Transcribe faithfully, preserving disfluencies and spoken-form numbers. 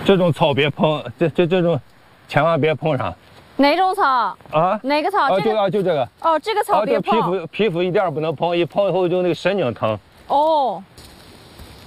这种草别碰，这这这种，千万别碰上。 哪种草？ 啊？ 哪个草？ 啊， 这个就啊就这个。 哦，这个草别碰。 皮肤皮肤一点不能碰，一碰以后就那个神经疼。 哦，